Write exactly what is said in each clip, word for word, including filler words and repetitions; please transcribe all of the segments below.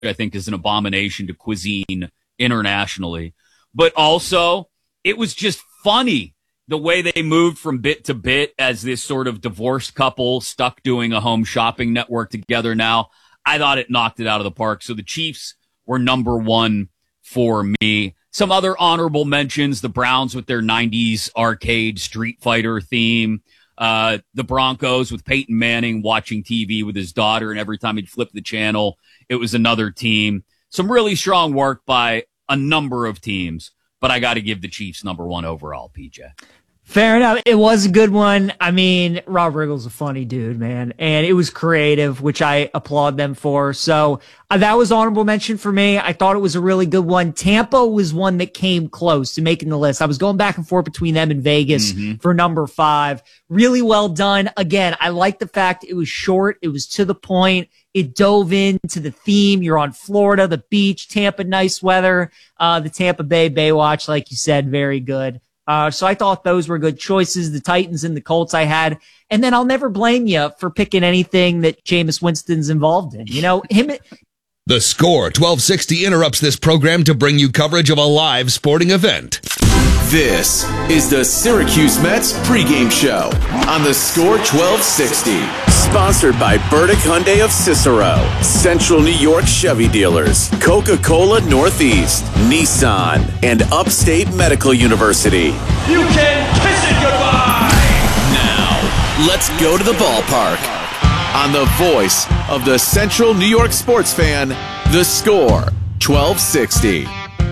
I think is an abomination to cuisine internationally. But also, it was just funny the way they moved from bit to bit as this sort of divorced couple stuck doing a home shopping network together now. I thought it knocked it out of the park. So the Chiefs were number one for me. Some other honorable mentions, the Browns with their nineties arcade Street Fighter theme. Uh, the Broncos with Peyton Manning watching T V with his daughter, and every time he'd flip the channel, it was another team. Some really strong work by a number of teams, but I got to give the Chiefs number one overall, P J. Fair enough. It was a good one. I mean, Rob Riggle's a funny dude, man. And it was creative, which I applaud them for. So uh, that was honorable mention for me. I thought it was a really good one. Tampa was one that came close to making the list. I was going back and forth between them and Vegas mm-hmm. for number five. Really well done. Again, I like the fact it was short. It was to the point. It dove into the theme. You're on Florida, the beach, Tampa, nice weather. Uh, the Tampa Bay Baywatch, like you said, very good. Uh, so I thought those were good choices. The Titans and the Colts I had. And then I'll never blame you for picking anything that Jameis Winston's involved in. You know, him. The Score twelve sixty interrupts this program to bring you coverage of a live sporting event. This is the Syracuse Mets pregame show on the Score twelve sixty. Sponsored by Burdick Hyundai of Cicero, Central New York Chevy Dealers, Coca-Cola Northeast, Nissan, and Upstate Medical University. You can kiss it goodbye! Now, let's go to the ballpark. On the voice of the Central New York sports fan, The Score twelve sixty.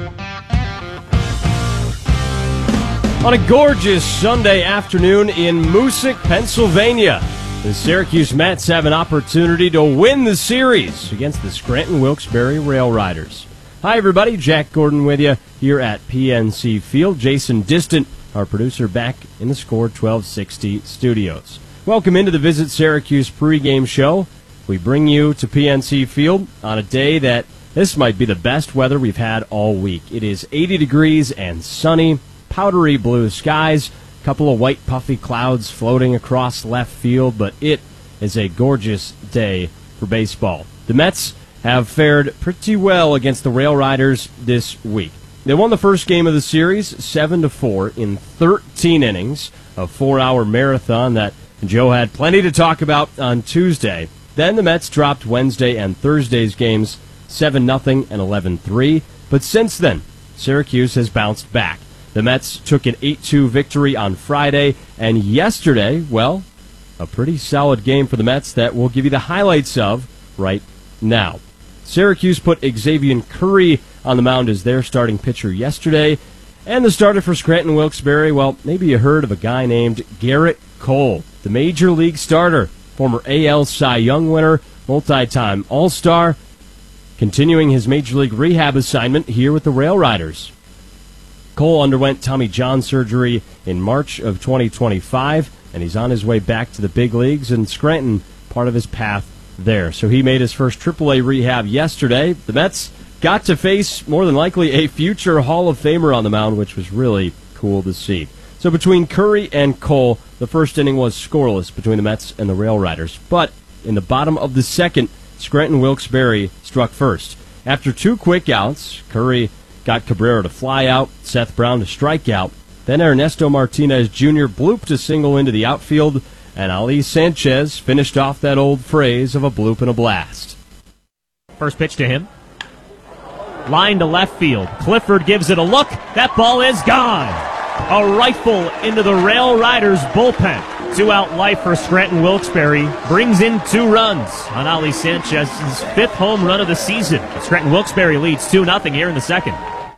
On a gorgeous Sunday afternoon in Moosic, Pennsylvania, the Syracuse Mets have an opportunity to win the series against the Scranton Wilkes-Barre Rail Riders. Hi, everybody. Jack Gordon with you here at P N C Field. Jason Distant, our producer, back in the Score twelve sixty studios. Welcome into the Visit Syracuse pregame show. We bring you to P N C Field on a day that this might be the best weather we've had all week. It is eighty degrees and sunny, powdery blue skies, a couple of white puffy clouds floating across left field, but it is a gorgeous day for baseball. The Mets have fared pretty well against the Rail Riders this week. They won the first game of the series seven to four in thirteen innings, a four-hour marathon that Joe had plenty to talk about on Tuesday. Then the Mets dropped Wednesday and Thursday's games seven nothing and eleven three, but since then, Syracuse has bounced back. The Mets took an eight two victory on Friday, and yesterday, well, a pretty solid game for the Mets that we'll give you the highlights of right now. Syracuse put Xavier Curry on the mound as their starting pitcher yesterday, and the starter for Scranton Wilkes-Barre, well, maybe you heard of a guy named Garrett Cole, the Major League starter, former A L Cy Young winner, multi-time All-Star, continuing his Major League rehab assignment here with the Rail Riders. Cole underwent Tommy John surgery in March of twenty twenty-five, and he's on his way back to the big leagues, and Scranton part of his path there. So he made his first triple A rehab yesterday. The Mets got to face, more than likely, a future Hall of Famer on the mound, which was really cool to see. So between Curry and Cole, the first inning was scoreless between the Mets and the Rail Riders. But in the bottom of the second, Scranton Wilkes-Barre struck first. After two quick outs, Curry got Cabrera to fly out, Seth Brown to strike out. Then Ernesto Martinez Junior blooped a single into the outfield, and Ali Sanchez finished off that old phrase of a bloop and a blast. First pitch to him. Line to left field. Clifford gives it a look. That ball is gone. A rifle into the Rail Riders bullpen. Two out life for Scranton Wilkes-Barre. Brings in two runs on Ali Sanchez's fifth home run of the season. Scranton Wilkes-Barre leads two nothing here in the second.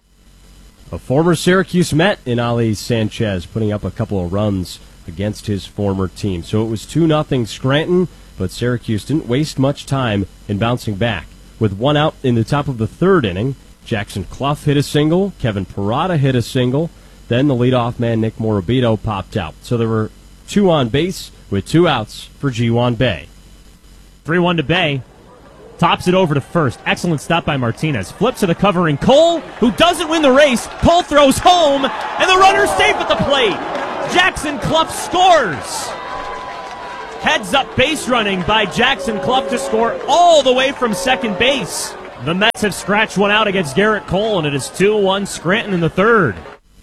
A former Syracuse Met in Ali Sanchez putting up a couple of runs against his former team. So it was two nothing Scranton, but Syracuse didn't waste much time in bouncing back. With one out in the top of the third inning, Jackson Clough hit a single, Kevin Parada hit a single, then the leadoff man Nick Morabito popped out. So there were two on base with two outs for Ji-Hwan Bae. three one to Bae. Tops it over to first. Excellent stop by Martinez. Flips to the covering Cole, who doesn't win the race. Cole throws home, and the runner's safe at the plate. Jackson Clough scores. Heads up base running by Jackson Clough to score all the way from second base. The Mets have scratched one out against Garrett Cole, and it is two one Scranton in the third.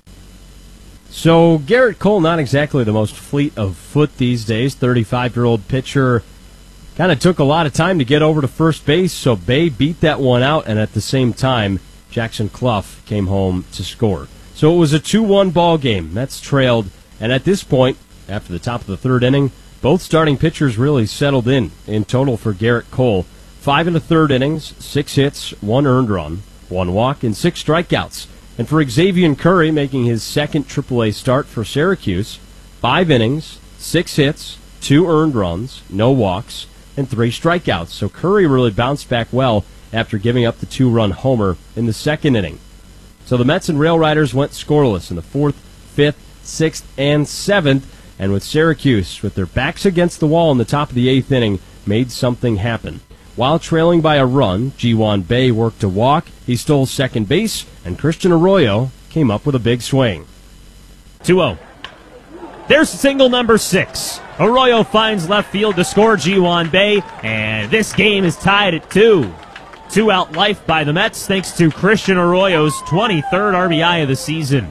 So Garrett Cole, not exactly the most fleet of foot these days. thirty-five-year-old pitcher kind of took a lot of time to get over to first base, so Bay beat that one out, and at the same time, Jackson Clough came home to score. So it was a two one ball game. Mets trailed, and at this point, after the top of the third inning, both starting pitchers really settled in in total for Garrett Cole. Five in the third innings, six hits, one earned run, one walk, and six strikeouts. And for Xavier Curry, making his second triple A start for Syracuse, five innings, six hits, two earned runs, no walks, and three strikeouts. So Curry really bounced back well after giving up the two-run homer in the second inning. So the Mets and Rail Riders went scoreless in the fourth, fifth, sixth, and seventh. And with Syracuse, with their backs against the wall in the top of the eighth inning, made something happen. While trailing by a run, Ji-Hwan Bae worked a walk, he stole second base, and Christian Arroyo came up with a big swing. two oh. There's single number six. Arroyo finds left field to score Ji-Hwan Bae, and this game is tied at two. Two out life by the Mets thanks to Christian Arroyo's twenty-third R B I of the season.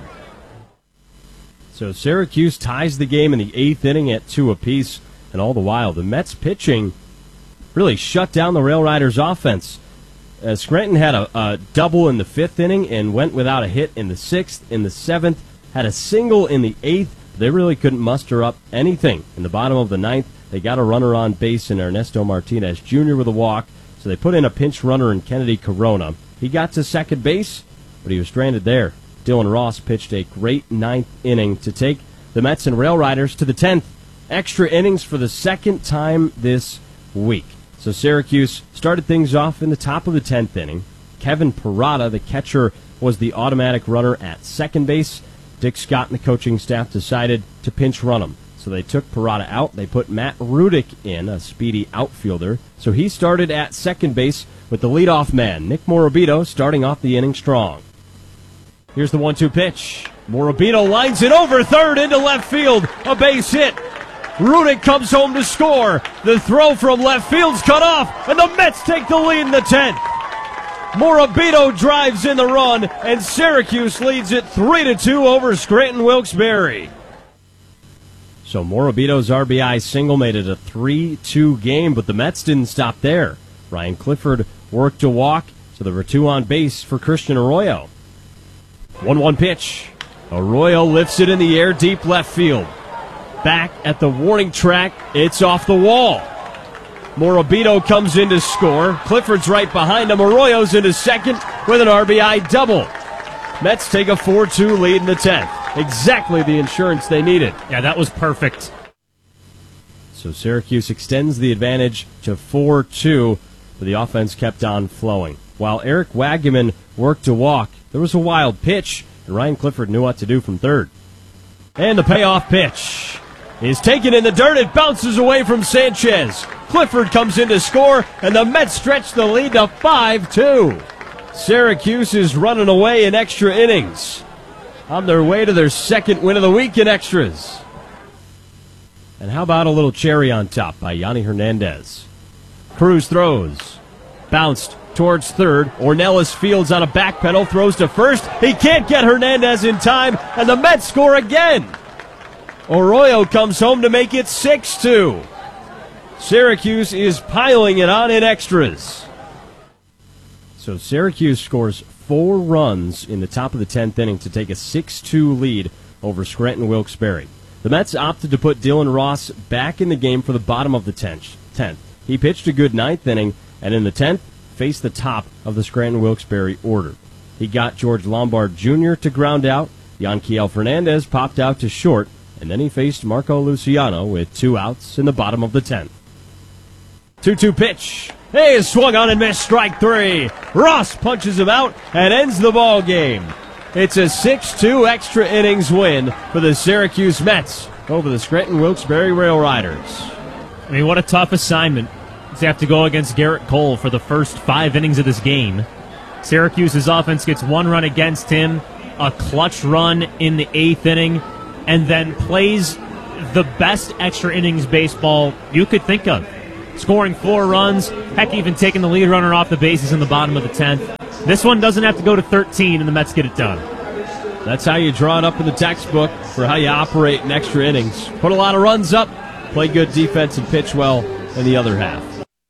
So Syracuse ties the game in the eighth inning at two apiece, and all the while the Mets pitching really shut down the Rail Riders' offense. Uh, Scranton had a, a double in the fifth inning and went without a hit in the sixth, in the seventh, had a single in the eighth. They really couldn't muster up anything. In the bottom of the ninth, they got a runner on base in Ernesto Martinez Junior with a walk, so they put in a pinch runner in Kennedy Corona. He got to second base, but he was stranded there. Dylan Ross pitched a great ninth inning to take the Mets and Rail Riders to the tenth. Extra innings for the second time this week. So Syracuse started things off in the top of the tenth inning. Kevin Parada, the catcher, was the automatic runner at second base. Dick Scott and the coaching staff decided to pinch run him. So they took Parada out. They put Matt Rudick in, a speedy outfielder. So he started at second base with the leadoff man, Nick Morabito, starting off the inning strong. Here's the one two pitch. Morabito lines it over third into left field. A base hit. Rudick comes home to score. The throw from left field's cut off, and the Mets take the lead in the tenth. Morabito drives in the run, and Syracuse leads it three to two over Scranton Wilkes-Barre. So Morabito's R B I single made it a three two game, but the Mets didn't stop there. Ryan Clifford worked a walk, so there were two on base for Christian Arroyo. one one pitch. Arroyo lifts it in the air deep left field. Back at the warning track, it's off the wall. Morabito comes in to score. Clifford's right behind him. Arroyo's into second with an R B I double. Mets take a four two lead in the tenth. Exactly the insurance they needed. Yeah, that was perfect. So Syracuse extends the advantage to four two, but the offense kept on flowing. While Eric Wagaman worked a walk, there was a wild pitch, and Ryan Clifford knew what to do from third. And the payoff pitch is taken in the dirt. It bounces away from Sanchez. Clifford comes in to score, and the Mets stretch the lead to five two. Syracuse is running away in extra innings, on their way to their second win of the week in extras. And how about a little cherry on top by Yanni Hernandez? Cruz throws. Bounced towards third. Ornelas fields on a back pedal, throws to first. He can't get Hernandez in time, and the Mets score again. Arroyo comes home to make it six two. Syracuse is piling it on in extras. So Syracuse scores four runs in the top of the tenth inning to take a six two lead over Scranton Wilkes-Barre. The Mets opted to put Dylan Ross back in the game for the bottom of the tenth. He pitched a good ninth inning, and in the tenth, faced the top of the Scranton Wilkes-Barre order. He got George Lombard Junior to ground out. Yanquiel Fernandez popped out to short, and then he faced Marco Luciano with two outs in the bottom of the tenth. two two pitch. Hey, swung on and missed, strike three. Ross punches him out and ends the ball game. It's a six two extra innings win for the Syracuse Mets over the Scranton Wilkes-Barre Rail Riders. I mean, what a tough assignment to have to go against Garrett Cole for the first five innings of this game. Syracuse's offense gets one run against him, a clutch run in the eighth inning, and then plays the best extra innings baseball you could think of. scoring four runs, heck, even taking the lead runner off the bases in the bottom of the tenth. This one doesn't have to go to thirteen, and the Mets get it done. That's how you draw it up in the textbook for how you operate in extra innings. Put a lot of runs up, play good defense, and pitch well in the other half.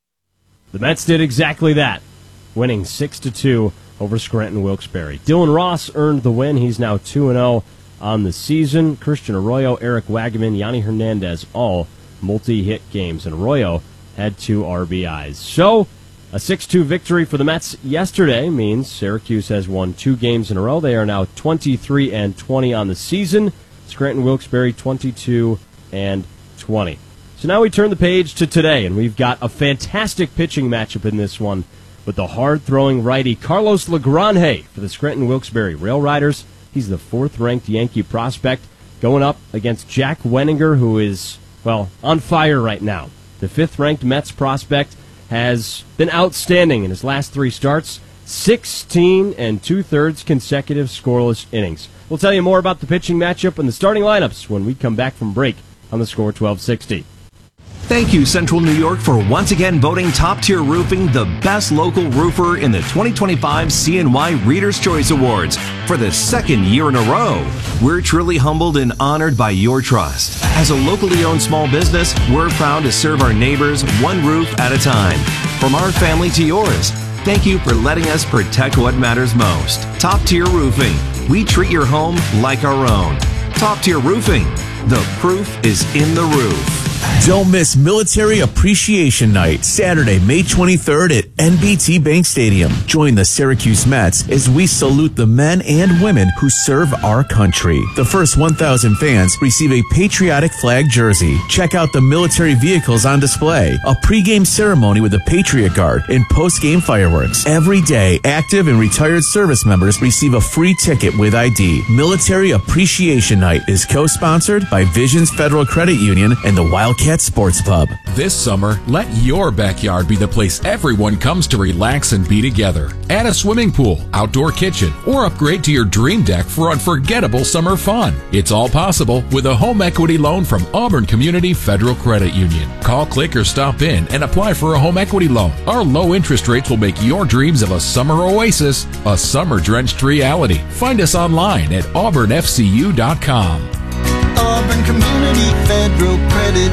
The Mets did exactly that, winning six to two over Scranton Wilkes-Barre. Dylan Ross earned the win. He's now two and oh on the season. Christian Arroyo, Eric Wagaman, Yanni Hernandez, all multi-hit games. And Arroyo had two R B Is. So, a six two victory for the Mets yesterday means Syracuse has won two games in a row. They are now twenty-three and twenty on the season. Scranton Wilkes-Barre twenty-two and twenty. So now we turn the page to today, and we've got a fantastic pitching matchup in this one with the hard-throwing righty Carlos Lagrange for the Scranton Wilkes-Barre Rail Riders. He's the fourth-ranked Yankee prospect going up against Jack Wenninger, who is, well, on fire right now. The fifth-ranked Mets prospect has been outstanding in his last three starts, sixteen and two-thirds consecutive scoreless innings. We'll tell you more about the pitching matchup and the starting lineups when we come back from break on the Score twelve sixty. Thank you, Central New York, for once again voting Top Tier Roofing the best local roofer in the twenty twenty-five C N Y Reader's Choice Awards for the second year in a row. We're truly humbled and honored by your trust. As a locally owned small business, we're proud to serve our neighbors one roof at a time. From our family to yours, thank you for letting us protect what matters most. Top Tier Roofing. We treat your home like our own. Top Tier Roofing. The proof is in the roof. Don't miss Military Appreciation Night, Saturday, May twenty-third at N B T Bank Stadium. Join the Syracuse Mets as we salute the men and women who serve our country. The first one thousand fans receive a patriotic flag jersey. Check out the military vehicles on display, a pregame ceremony with the Patriot Guard, and postgame fireworks. Every day, active and retired service members receive a free ticket with I D. Military Appreciation Night is co-sponsored by Visions Federal Credit Union and the Wildcat Sports Pub. This summer, let your backyard be the place everyone comes to relax and be together. Add a swimming pool, outdoor kitchen, or upgrade to your dream deck for unforgettable summer fun. It's all possible with a home equity loan from Auburn Community Federal Credit Union. Call, click, or stop in and apply for a home equity loan. Our low interest rates will make your dreams of a summer oasis a summer-drenched reality. Find us online at auburn f c u dot com. Auburn Community Federal Credit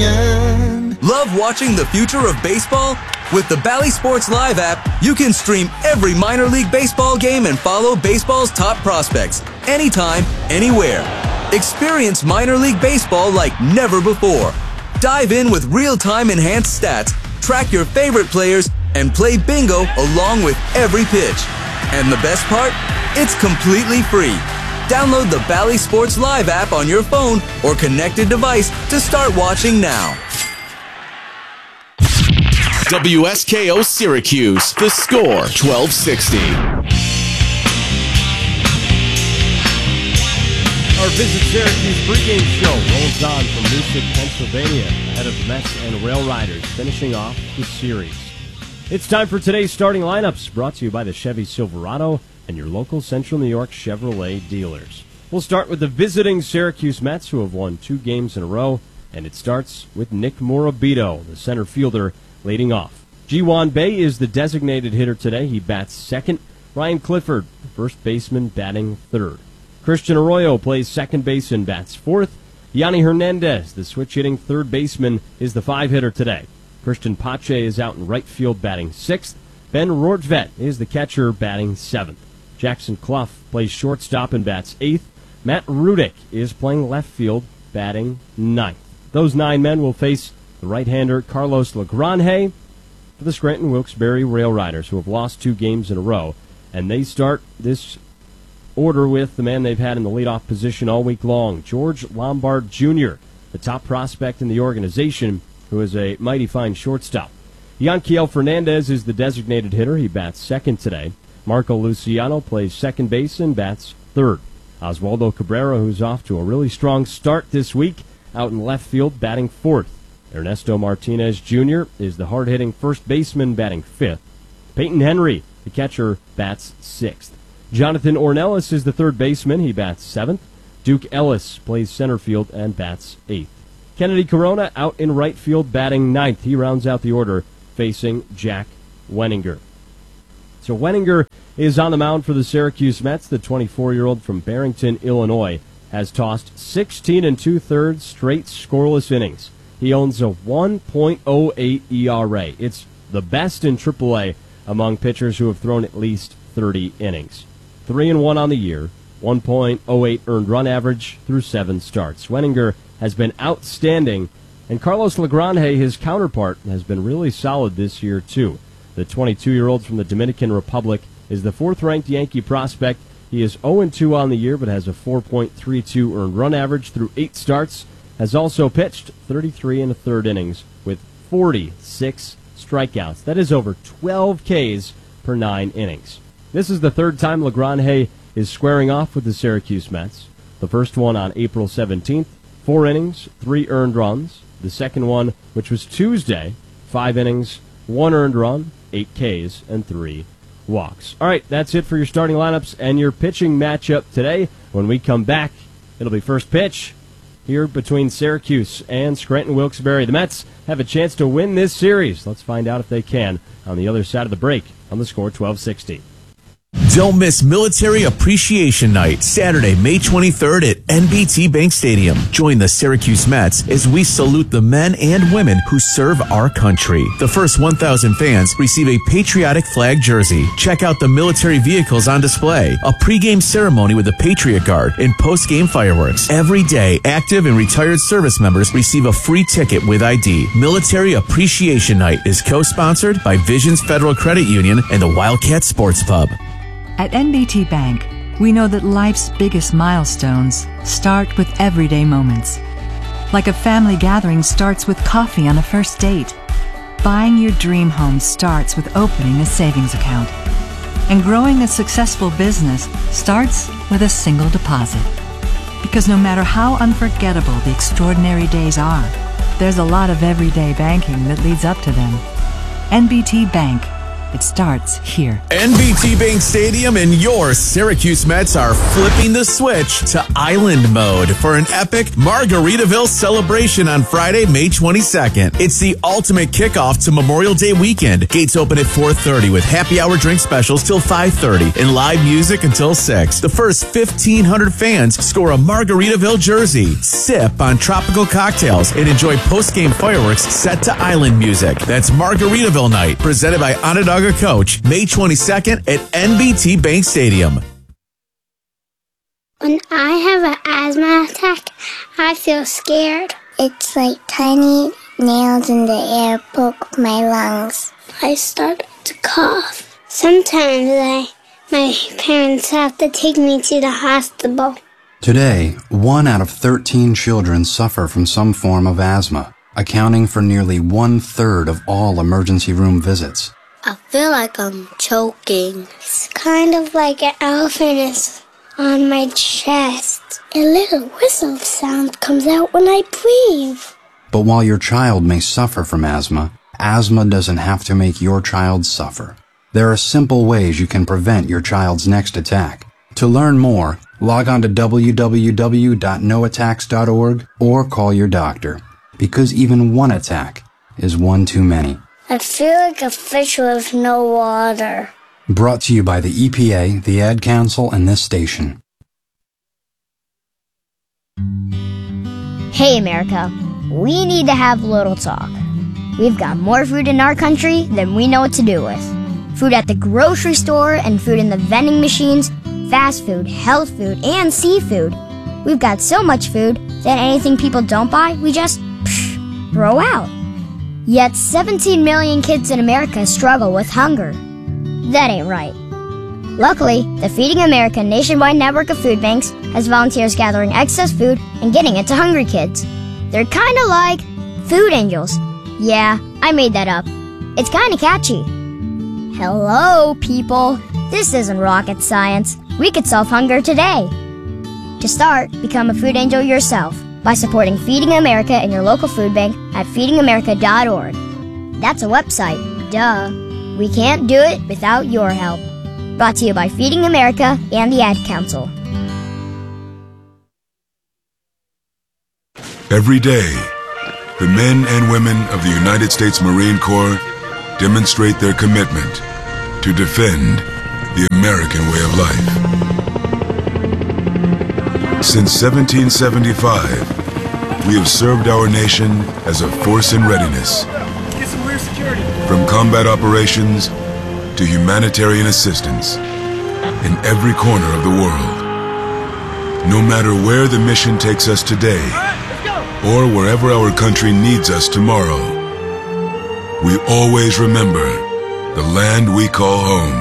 Union. Love watching the future of baseball? With the Bally Sports Live app, you can stream every minor league baseball game and follow baseball's top prospects anytime, anywhere. Experience minor league baseball like never before. Dive in with real-time enhanced stats, track your favorite players, and play bingo along with every pitch. And the best part? It's completely free. Download the Bally Sports Live app on your phone or connected device to start watching now. W S K O Syracuse, The Score twelve sixty. Our Visit Syracuse pregame show rolls on from Moosic, Pennsylvania, ahead of Mets and Rail Riders, finishing off the series. It's time for today's starting lineups, brought to you by the Chevy Silverado and your local Central New York Chevrolet dealers. We'll start with the visiting Syracuse Mets, who have won two games in a row, and it starts with Nick Morabito, the center fielder, leading off. Ji-Hwan Bae is the designated hitter today. He bats second. Ryan Clifford, the first baseman, batting third. Christian Arroyo plays second base and bats fourth. Yanni Hernandez, the switch-hitting third baseman, is the five-hitter today. Christian Pache is out in right field batting sixth. Ben Rortvedt is the catcher batting seventh. Jackson Clough plays shortstop and bats eighth. Matt Rudick is playing left field, batting ninth. Those nine men will face the right-hander Carlos Lagrange for the Scranton Wilkes-Barre Rail Riders, who have lost two games in a row. And they start this order with the man they've had in the leadoff position all week long, George Lombard Junior, the top prospect in the organization, who is a mighty fine shortstop. Yanquiel Fernandez is the designated hitter. He bats second today. Marco Luciano plays second base and bats third. Oswaldo Cabrera, who's off to a really strong start this week, out in left field, batting fourth. Ernesto Martinez Junior is the hard-hitting first baseman, batting fifth. Peyton Henry, the catcher, bats sixth. Jonathan Ornelas is the third baseman. He bats seventh. Duke Ellis plays center field and bats eighth. Kennedy Corona out in right field batting ninth. He rounds out the order facing Jack Wenninger. So Wenninger is on the mound for the Syracuse Mets. The twenty-four-year-old from Barrington, Illinois, has tossed sixteen and two-thirds straight scoreless innings. He owns a one point oh eight E R A. It's the best in triple A among pitchers who have thrown at least thirty innings. three and one on the year, one point oh eight earned run average through seven starts. Wenninger has been outstanding, and Carlos Lagrange, his counterpart, has been really solid this year too. The twenty-two-year-old from the Dominican Republic is the fourth-ranked Yankee prospect. He is oh and two on the year, but has a four point three two earned run average through eight starts. Has also pitched thirty-three and a third innings with forty-six strikeouts. That is over twelve Ks per nine innings. This is the third time Lagrange is squaring off with the Syracuse Mets. The first one on April seventeenth, four innings, three earned runs. The second one, which was Tuesday, five innings, one earned run, eight Ks, and three walks. All right, that's it for your starting lineups and your pitching matchup today. When we come back, it'll be first pitch here between Syracuse and Scranton Wilkes-Barre. The Mets have a chance to win this series. Let's find out if they can on the other side of the break on the Score twelve sixty. Don't miss Military Appreciation Night, Saturday, May twenty-third at N B T Bank Stadium. Join the Syracuse Mets as we salute the men and women who serve our country. The first one thousand fans receive a patriotic flag jersey. Check out the military vehicles on display, a pregame ceremony with the Patriot Guard, and postgame fireworks. Every day, active and retired service members receive a free ticket with I D. Military Appreciation Night is co-sponsored by Visions Federal Credit Union and the Wildcat Sports Pub. At N B T Bank, we know that life's biggest milestones start with everyday moments. Like a family gathering starts with coffee on a first date. Buying your dream home starts with opening a savings account. And growing a successful business starts with a single deposit. Because no matter how unforgettable the extraordinary days are, there's a lot of everyday banking that leads up to them. N B T Bank. It starts here. N B T Bank Stadium and your Syracuse Mets are flipping the switch to island mode for an epic Margaritaville celebration on Friday, May twenty-second. It's the ultimate kickoff to Memorial Day weekend. Gates open at four thirty with happy hour drink specials till five thirty and live music until six. The first fifteen hundred fans score a Margaritaville jersey, sip on tropical cocktails, and enjoy post-game fireworks set to island music. That's Margaritaville night, presented by Onondaga Coach, May twenty-second at N B T Bank Stadium. When I have an asthma attack, I feel scared. It's like tiny nails in the air poke my lungs. I start to cough. Sometimes I, my parents have to take me to the hospital. Today, one out of thirteen children suffer from some form of asthma, accounting for nearly one-third of all emergency room visits. I feel like I'm choking. It's kind of like an elephant is on my chest. A little whistle sound comes out when I breathe. But while your child may suffer from asthma, asthma doesn't have to make your child suffer. There are simple ways you can prevent your child's next attack. To learn more, log on to w w w dot no attacks dot org or call your doctor, because even one attack is one too many. I feel like a fish with no water. Brought to you by the E P A, the Ad Council, and this station. Hey, America. We need to have a little talk. We've got more food in our country than we know what to do with. Food at the grocery store and food in the vending machines, fast food, health food, and seafood. We've got so much food that anything people don't buy, we just psh, throw out. Yet seventeen million kids in America struggle with hunger. That ain't right. Luckily, the Feeding America nationwide network of food banks has volunteers gathering excess food and getting it to hungry kids. They're kinda like food angels. Yeah, I made that up. It's kinda catchy. Hello, people. This isn't rocket science. We could solve hunger today. To start, become a food angel yourself by supporting Feeding America in your local food bank at feeding america dot org. That's a website, duh. We can't do it without your help. Brought to you by Feeding America and the Ad Council. Every day, The men and women of the United States Marine Corps demonstrate their commitment to defend the American way of life. Since seventeen seventy-five, we have served our nation as a force in readiness. Get some rear security. From combat operations to humanitarian assistance in every corner of the world. No matter where the mission takes us today, or wherever our country needs us tomorrow, we always remember the land we call home.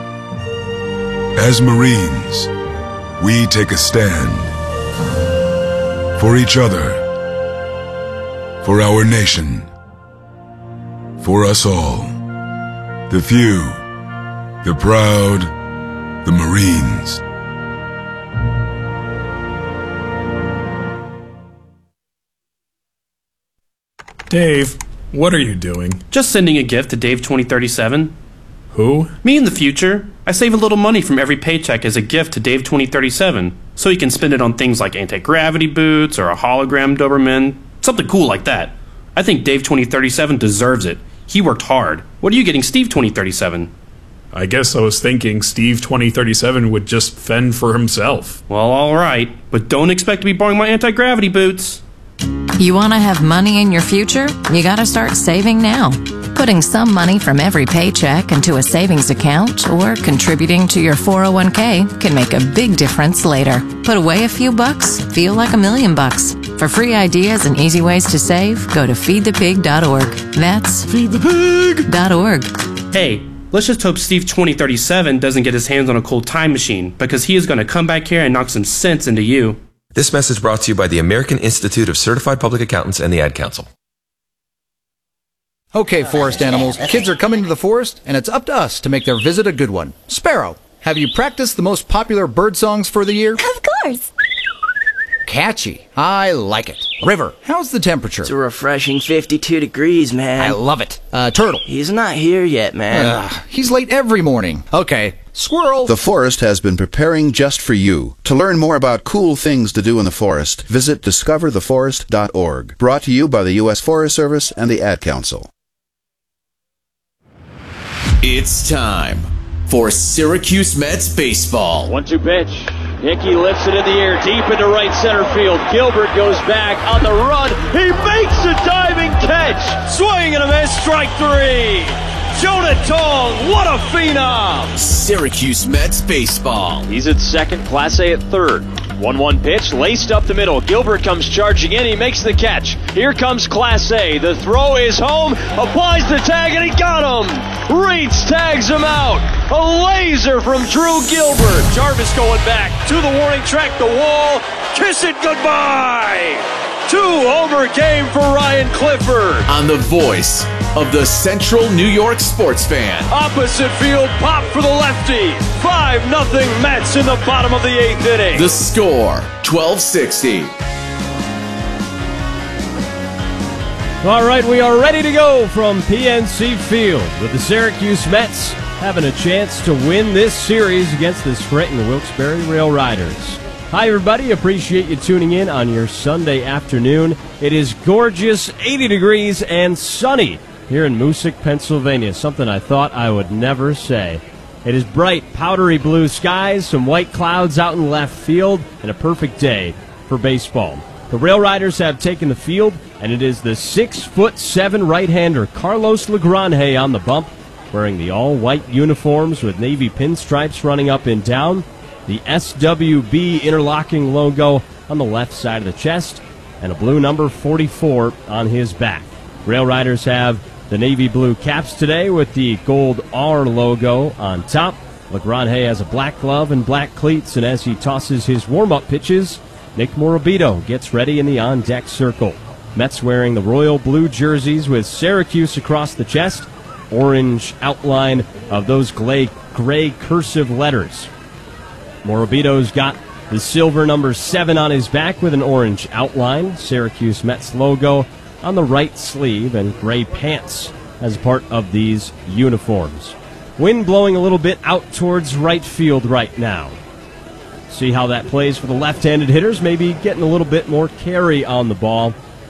As Marines, we take a stand for each other, for our nation, for us all. The few, the proud, the Marines. Dave, what are you doing? Just sending a gift to Dave twenty thirty-seven. Who? Me in the future. I save a little money from every paycheck as a gift to Dave twenty thirty-seven, so he can spend it on things like anti-gravity boots or a hologram Doberman, something cool like that. I think Dave twenty thirty-seven deserves it. He worked hard. What are you getting Steve twenty thirty-seven? I guess I was thinking Steve twenty thirty-seven would just fend for himself. Well, alright, but don't expect to be borrowing my anti-gravity boots. You want to have money in your future? You got to start saving now. Putting some money from every paycheck into a savings account or contributing to your four oh one k can make a big difference later. Put away a few bucks, feel like a million bucks. For free ideas and easy ways to save, go to feed the pig dot org. That's feed the pig dot org. Hey, let's just hope Steve twenty thirty-seven doesn't get his hands on a cool time machine, because he is going to come back here and knock some sense into you. This message brought to you by the American Institute of Certified Public Accountants and the Ad Council. Okay, forest animals, kids are coming to the forest, and it's up to us to make their visit a good one. Sparrow, have you practiced the most popular bird songs for the year? Of course. Catchy. I like it. River, how's the temperature? It's a refreshing fifty-two degrees, man. I love it. Uh, Turtle. He's not here yet, man. Uh, he's late every morning. Okay. Squirrel. The forest has been preparing just for you. To learn more about cool things to do in the forest, visit discover the forest dot org. Brought to you by the U S Forest Service and the Ad Council. It's time for Syracuse Mets baseball. One two pitch. Hickey lifts it in the air, deep into right center field. Gilbert goes back on the run. He makes a diving catch. Swing and a miss, strike three. Jonah Tong, what a phenom. Syracuse Mets baseball. He's at second, Class A at third. one one pitch, laced up the middle. Gilbert comes charging in. He makes the catch. Here comes Class A. The throw is home. Applies the tag, and he got him. Reitz tags him out. A laser from Drew Gilbert. Jarvis going back to the warning track, the wall. Kiss it goodbye. Two-homer game for Ryan Clifford. On the voice of the Central New York sports fan. Opposite field, pop for the lefty. five nothing Mets in the bottom of the eighth inning. The score, twelve sixty. All right, we are ready to go from P N C Field with the Syracuse Mets having a chance to win this series against the Scranton Wilkes-Barre Rail Riders. Hi, everybody. Appreciate you tuning in on your Sunday afternoon. It is gorgeous, eighty degrees and sunny here in Moosic, Pennsylvania, something I thought I would never say. It is bright, powdery blue skies, some white clouds out in left field, and a perfect day for baseball. The Rail Riders have taken the field, and it is the six foot seven right-hander Carlos Legrande on the bump, wearing the all-white uniforms with navy pinstripes running up and down, the S W B interlocking logo on the left side of the chest, and a blue number forty-four on his back. Rail Riders have the navy blue caps today with the gold R logo on top. Legrande has a black glove and black cleats, and as he tosses his warm-up pitches, Nick Morabito gets ready in the on-deck circle. Mets wearing the royal blue jerseys with Syracuse across the chest, orange outline of those gray, gray cursive letters. Morabito's got the silver number seven on his back with an orange outline, Syracuse Mets logo on the right sleeve, and gray pants as part of these uniforms. Wind blowing a little bit out towards right field right now. See how that plays for the left-handed hitters, maybe getting a little bit more carry on the ball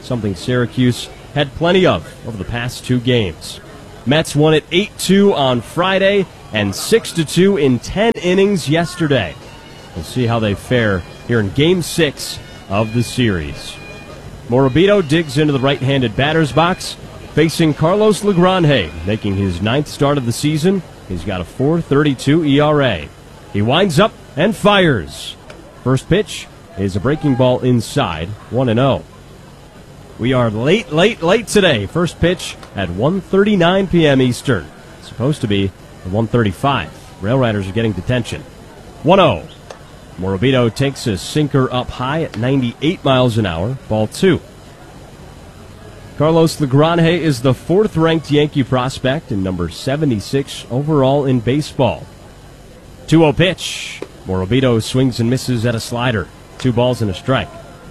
something Syracuse had plenty of over the past two games. Mets won it eight two on Friday and six to two in ten innings yesterday. We'll see how they fare here in Game six of the series. Morabito digs into the right-handed batter's box, facing Carlos Lagrange, making his ninth start of the season. He's got a four thirty-two E R A. He winds up and fires. First pitch is a breaking ball inside, one and oh. We are late, late, late today. First pitch at one thirty-nine p.m. Eastern. It's supposed to be at one thirty-five. Rail Riders are getting detention. one oh. Morabito takes a sinker up high at ninety-eight miles an hour. Ball two. Carlos Lagrange is the fourth-ranked Yankee prospect and number seventy-six overall in baseball. two oh pitch. Morabito swings and misses at a slider. Two balls and a strike.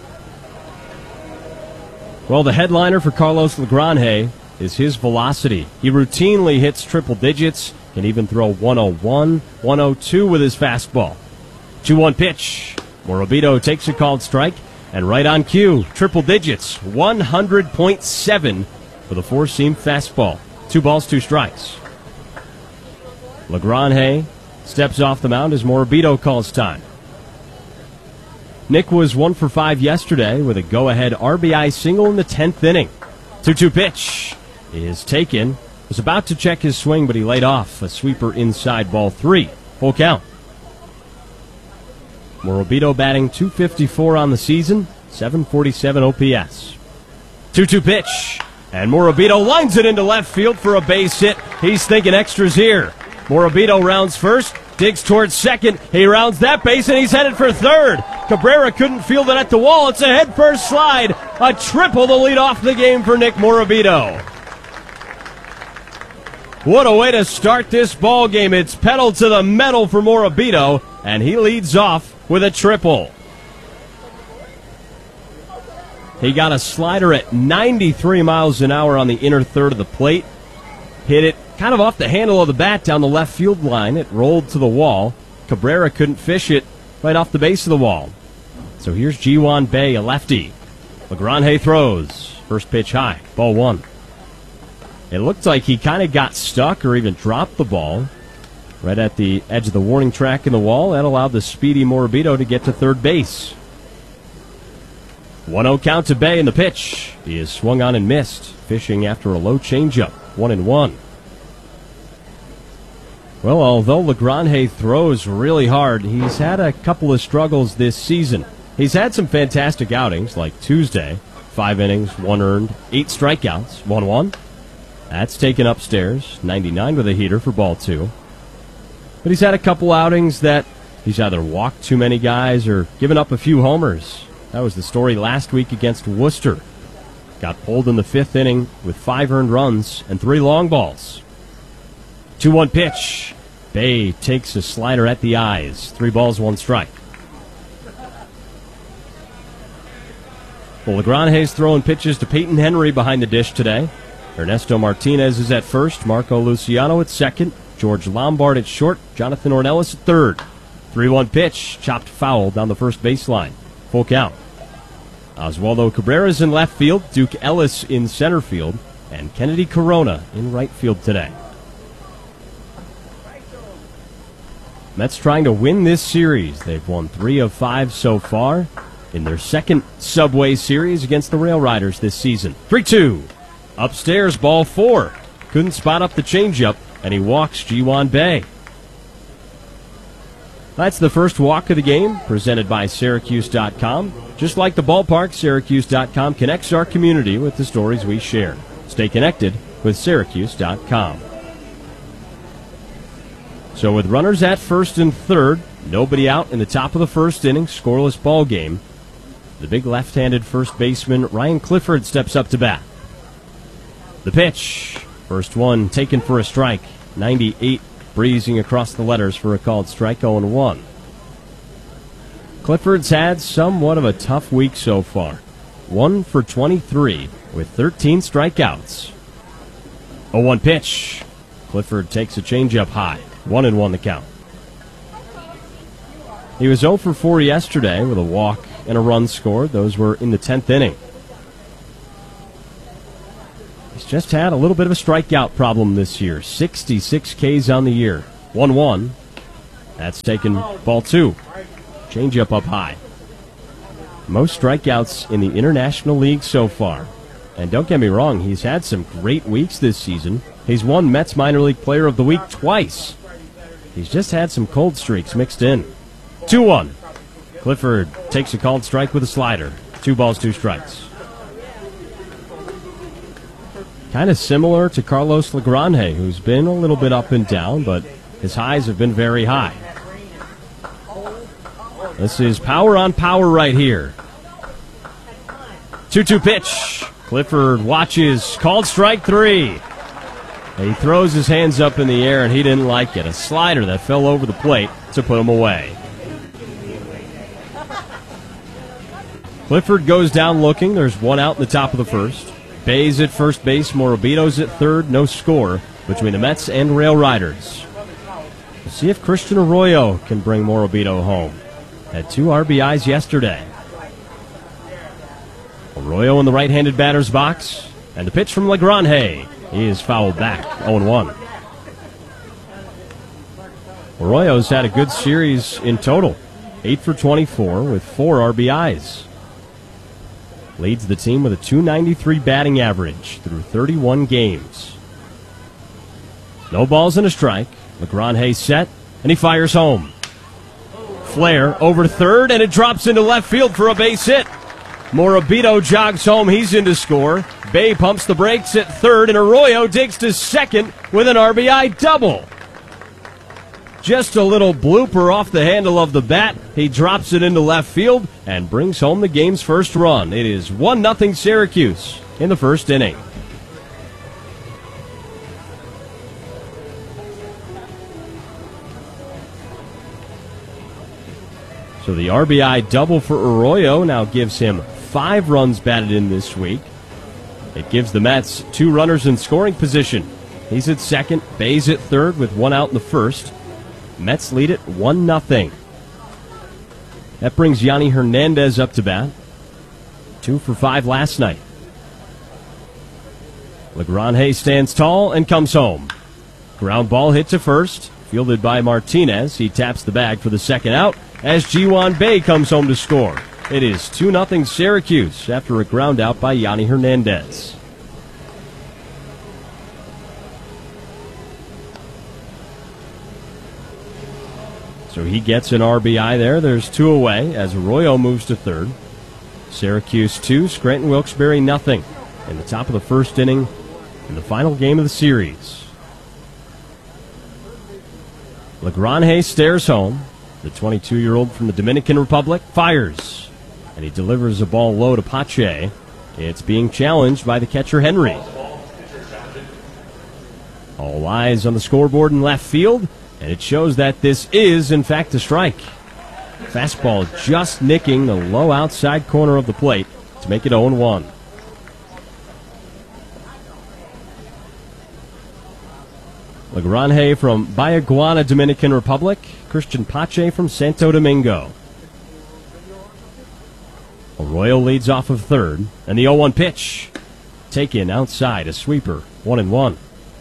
Well, the headliner for Carlos Lagrange is his velocity. He routinely hits triple digits, can even throw one oh one, one oh two with his fastball. two one pitch. Morabito takes a called strike, and right on cue, triple digits, one hundred point seven for the four-seam fastball. Two balls, two strikes. Lagrange steps off the mound as Morabito calls time. Nick was one for five yesterday with a go-ahead R B I single in the tenth inning. two two pitch is taken. Was about to check his swing, but he laid off a sweeper inside, ball three. Full count. Morabito batting two fifty-four on the season, seven forty-seven O P S. two two pitch, and Morabito lines it into left field for a base hit. He's thinking extras here. Morabito rounds first, digs towards second. He rounds that base, and he's headed for third. Cabrera couldn't field it at the wall. It's a head-first slide. A triple to lead off the game for Nick Morabito. What a way to start this ball game. It's pedal to the metal for Morabito, and he leads off with a triple. He got a slider at ninety-three miles an hour on the inner third of the plate. Hit it kind of off the handle of the bat down the left field line. It rolled to the wall. Cabrera couldn't fish it right off the base of the wall. So here's Ji-Hwan Bae, a lefty. Lagrange throws. First pitch high. Ball one. It looked like he kind of got stuck or even dropped the ball right at the edge of the warning track in the wall. That allowed the speedy Morabito to get to third base. one oh count to Bae in the pitch. He is swung on and missed, fishing after a low changeup. One and one. Well, although Lagrange throws really hard, he's had a couple of struggles this season. He's had some fantastic outings, like Tuesday. Five innings, one earned, eight strikeouts, one one. That's taken upstairs, ninety-nine with a heater for ball two. But he's had a couple outings that he's either walked too many guys or given up a few homers. That was the story last week against Worcester. Got pulled in the fifth inning with five earned runs and three long balls. two one pitch. Bae takes a slider at the eyes. Three balls, one strike. Well, Lagrange's throwing pitches to Peyton Henry behind the dish today. Ernesto Martinez is at first. Marco Luciano at second. George Lombard at short. Jonathan Ornelas at third. three one pitch. Chopped foul down the first baseline. Full count. Oswaldo Cabrera's in left field. Duke Ellis in center field. And Kennedy Corona in right field today. Mets trying to win this series. They've won three of five so far in their second Subway Series against the Rail Riders this season. three two. Upstairs, ball four. Couldn't spot up the changeup, and he walks Ji-Hwan Bae. That's the first walk of the game, presented by Syracuse dot com. Just like the ballpark, Syracuse dot com connects our community with the stories we share. Stay connected with Syracuse dot com. So with runners at first and third, nobody out in the top of the first inning, scoreless ball game, the big left-handed first baseman Ryan Clifford steps up to bat. The pitch, first one taken for a strike, ninety-eight breezing across the letters for a called strike, oh and one. Clifford's had somewhat of a tough week so far. one for twenty-three with thirteen strikeouts. oh one pitch. Clifford takes a changeup high. One and one the count. He was oh for four yesterday with a walk and a run scored. Those were in the tenth inning. just had a little bit of a strikeout problem this year. sixty-six Ks on the year. one one. That's taken ball two. Changeup up high. Most strikeouts in the International League so far. And don't get me wrong, he's had some great weeks this season. He's won Mets Minor League Player of the Week twice. He's just had some cold streaks mixed in. two one. Clifford takes a called strike with a slider. Two balls, two strikes. Kind of similar to Carlos Legrande, who's been a little bit up and down, but his highs have been very high. This is power on power right here. two two pitch. Clifford watches, called strike three. He throws his hands up in the air, and he didn't like it. A slider that fell over the plate to put him away. Clifford goes down looking. There's one out in the top of the first. Bays at first base, Morabito's at third. No score between the Mets and Rail Riders. We'll see if Christian Arroyo can bring Morabito home. Had two R B Is yesterday. Arroyo in the right-handed batter's box. And the pitch from Legrande. He is fouled back, oh one. Arroyo's had a good series in total. eight for twenty-four with four R B Is. Leads the team with a two ninety-three batting average through thirty-one games. No balls and a strike. Legrande set, and he fires home. Flare over third, and it drops into left field for a base hit. Morabito jogs home. He's in to score. Bay pumps the brakes at third, and Arroyo digs to second with an R B I double. Just a little blooper off the handle of the bat. He drops it into left field and brings home the game's first run. It is one nothing Syracuse in the first inning. So the R B I double for Arroyo now gives him five runs batted in this week. It gives the Mets two runners in scoring position. He's at second, Bay's at third with one out in the first. Mets lead it one nothing. That brings Yanni Hernandez up to bat. Two for five last night. Legrande stands tall and comes home. Ground ball hit to first, fielded by Martinez. He taps the bag for the second out as Ji-Hwan Bae comes home to score. It is two nothing Syracuse after a ground out by Yanni Hernandez. So he gets an R B I there. There's two away as Arroyo moves to third. Syracuse two, Scranton Wilkes-Barre nothing in the top of the first inning in the final game of the series. Legrande stares home. The twenty-two-year-old from the Dominican Republic fires, and he delivers a ball low to Pache. It's being challenged by the catcher Henry. All eyes on the scoreboard in left field, and it shows that this is, in fact, a strike. Fastball just nicking the low outside corner of the plate to make it oh one. Legrande from Bayaguana, Dominican Republic. Christian Pache from Santo Domingo. Arroyo leads off of third, and the oh one pitch. Taken outside, a sweeper, one and one.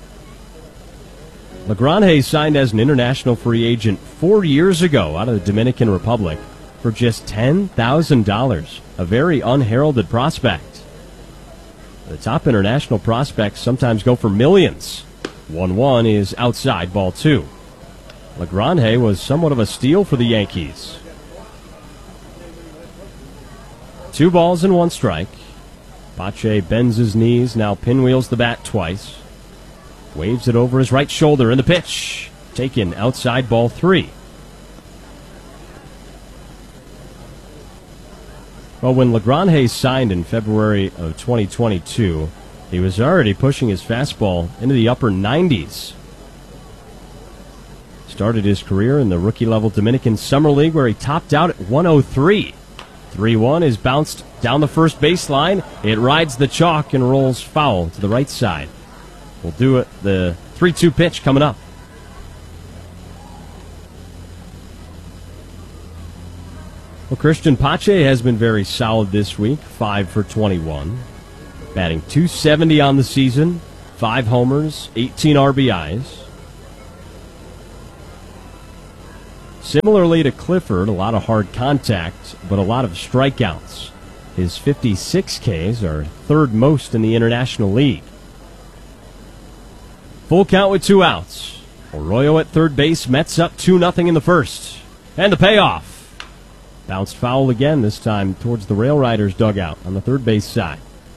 Legrande signed as an international free agent four years ago out of the Dominican Republic for just ten thousand dollars, a very unheralded prospect. The top international prospects sometimes go for millions. one one is outside, ball two. Legrande was somewhat of a steal for the Yankees. Two balls and one strike. Pache bends his knees, now pinwheels the bat twice. Waves it over his right shoulder, and the pitch. Taken outside, ball three. Well, when Legrande signed in February of twenty twenty-two, he was already pushing his fastball into the upper nineties. Started his career in the rookie-level Dominican Summer League, where he topped out at one oh three. three one is bounced down the first baseline. It rides the chalk and rolls foul to the right side. We'll do it. The three two pitch coming up. Well, Christian Pache has been very solid this week, five for twenty-one. batting two seventy on the season, five homers, eighteen R B Is. Similarly to Clifford, a lot of hard contact, but a lot of strikeouts. His fifty-six Ks are third most in the International League. Full count with two outs. Arroyo at third base, Mets up two nothing in the first. And the payoff. Bounced foul again, this time towards the Rail Riders dugout on the third base side.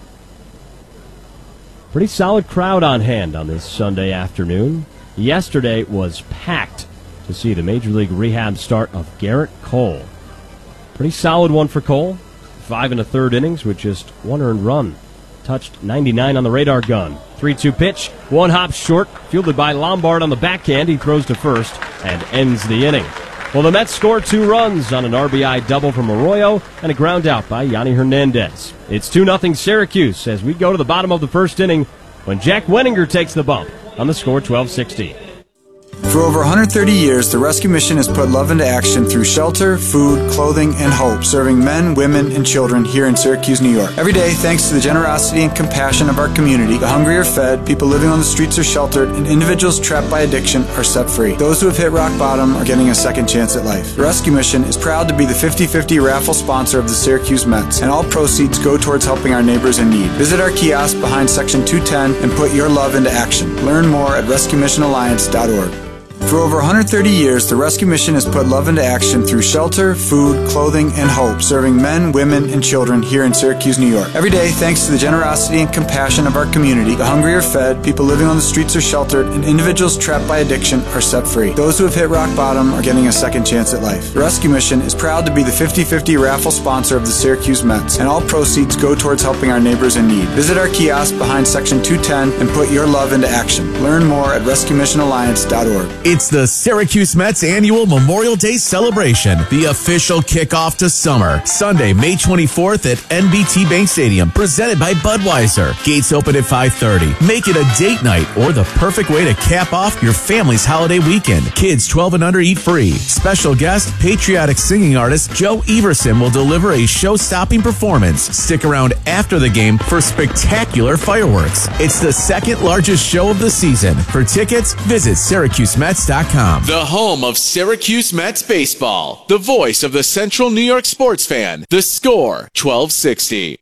Pretty solid crowd on hand on this Sunday afternoon. Yesterday was packed to see the Major League Rehab start of Garrett Cole. Pretty solid one for Cole. Five and a third innings with just one earned run. Touched ninety-nine on the radar gun. three two pitch, one hop short, fielded by Lombard on the backhand. He throws to first and ends the inning. Well, the Mets score two runs on an R B I double from Arroyo and a ground out by Yanni Hernandez. It's two nothing Syracuse as we go to the bottom of the first inning when Jack Wenninger takes the bump on the score twelve sixty. For over one hundred thirty years, the Rescue Mission has put love into action through shelter, food, clothing, and hope, serving men, women, and children here in Syracuse, New York. Every day, thanks to the generosity and compassion of our community, the hungry are fed, people living on the streets are sheltered, and individuals trapped by addiction are set free. Those who have hit rock bottom are getting a second chance at life. The Rescue Mission is proud to be the fifty fifty raffle sponsor of the Syracuse Mets, and all proceeds go towards helping our neighbors in need. Visit our kiosk behind Section two ten and put your love into action. Learn more at rescue mission alliance dot org. For over one hundred thirty years, the Rescue Mission has put love into action through shelter, food, clothing, and hope, serving men, women, and children here in Syracuse, New York. Every day, thanks to the generosity and compassion of our community, the hungry are fed, people living on the streets are sheltered, and individuals trapped by addiction are set free. Those who have hit rock bottom are getting a second chance at life. The Rescue Mission is proud to be the fifty fifty raffle sponsor of the Syracuse Mets, and all proceeds go towards helping our neighbors in need. Visit our kiosk behind Section two ten and put your love into action. Learn more at rescue mission alliance dot org. It's the Syracuse Mets annual Memorial Day celebration, the official kickoff to summer. Sunday, May twenty-fourth at N B T Bank Stadium, presented by Budweiser. Gates open at five thirty. Make it a date night or the perfect way to cap off your family's holiday weekend. Kids twelve and under eat free. Special guest, patriotic singing artist Joe Everson will deliver a show-stopping performance. Stick around after the game for spectacular fireworks. It's the second largest show of the season. For tickets, visit Syracuse Mets dot com. The home of Syracuse Mets baseball. The voice of the Central New York sports fan. The Score, twelve sixty.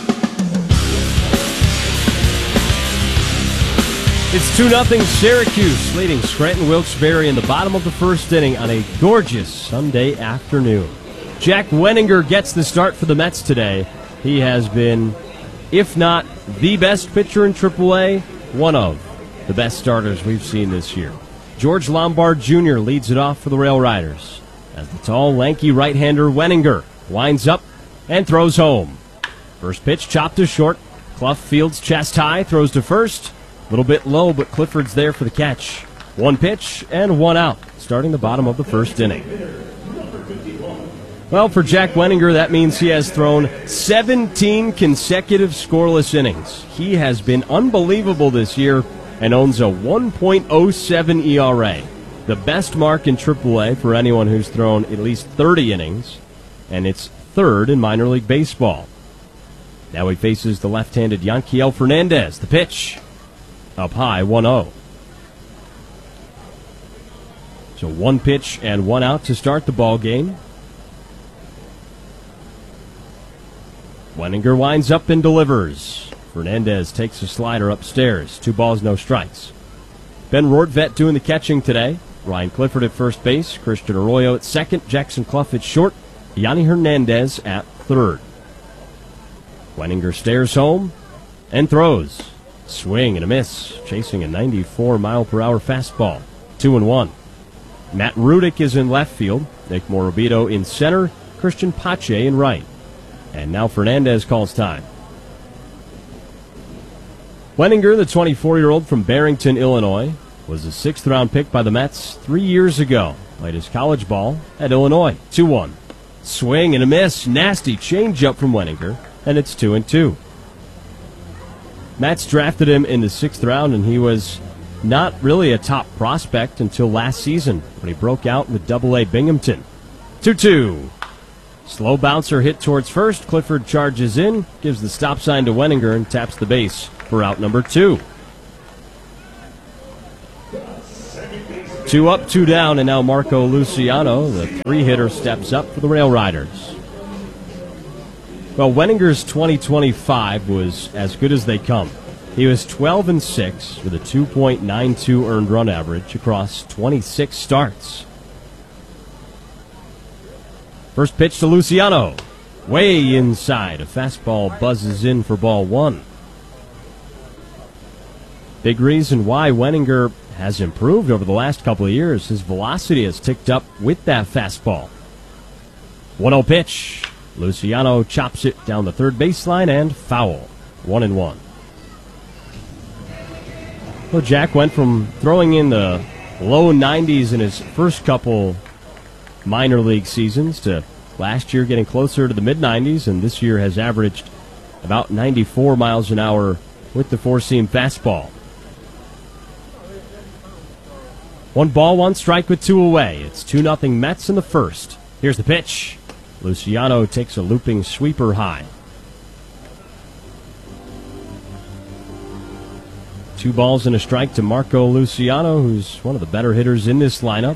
It's two nothing Syracuse, leading Scranton Wilkes-Barre in the bottom of the first inning on a gorgeous Sunday afternoon. Jack Wenninger gets the start for the Mets today. He has been, if not the best pitcher in triple A, one of the best starters we've seen this year. George Lombard Junior leads it off for the Rail Riders as the tall, lanky right-hander Wenninger winds up and throws home. First pitch chopped to short. Clough fields chest high, throws to first. A little bit low, but Clifford's there for the catch. One pitch and one out, starting the bottom of the first inning. Well, for Jack Wenninger, that means he has thrown seventeen consecutive scoreless innings. He has been unbelievable this year and owns a one point oh seven E R A, the best mark in triple A for anyone who's thrown at least thirty innings, and it's third in minor league baseball. Now he faces the left-handed Yanquiel Fernandez. The pitch, up high, one oh. So one pitch and one out to start the ball game. Wenninger winds up and delivers. Fernandez takes a slider upstairs. Two balls, no strikes. Ben Rortvedt doing the catching today. Ryan Clifford at first base. Christian Arroyo at second. Jackson Clough at short. Yanni Hernandez at third. Wenninger stares home and throws. Swing and a miss. Chasing a ninety-four mile per hour fastball. Two and one. Matt Rudick is in left field. Nick Morabito in center. Christian Pache in right. And now Fernandez calls time. Wenninger, the twenty-four-year-old from Barrington, Illinois, was a sixth-round pick by the Mets three years ago. Played his college ball at Illinois. two one. Swing and a miss. Nasty changeup from Wenninger, and it's two and two. Mets drafted him in the sixth round, and he was not really a top prospect until last season when he broke out with double A Binghamton. two two. Slow bouncer hit towards first. Clifford charges in, gives the stop sign to Wenninger, and taps the base for out number two. Two up, two down, and now Marco Luciano, the three-hitter, steps up for the Rail Riders. Well, Wenninger's twenty twenty-five was as good as they come. He was twelve and six with a two point nine two earned run average across twenty-six starts. First pitch to Luciano. Way inside. A fastball buzzes in for ball one. Big reason why Wenninger has improved over the last couple of years. His velocity has ticked up with that fastball. one oh pitch. Luciano chops it down the third baseline and foul. One and one. Well, Jack went from throwing in the low nineties in his first couple minor league seasons to last year getting closer to the mid nineties, and this year has averaged about ninety-four miles an hour with the four-seam fastball. One ball, one strike with two away. It's two nothing Mets in the first. Here's the pitch. Luciano takes a looping sweeper high. Two balls and a strike to Marco Luciano, who's one of the better hitters in this lineup.